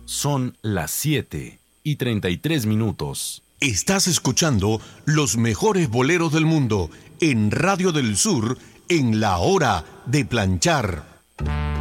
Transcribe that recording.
Son las 7:33. Estás escuchando los mejores boleros del mundo en Radio del Sur en La Hora de Planchar.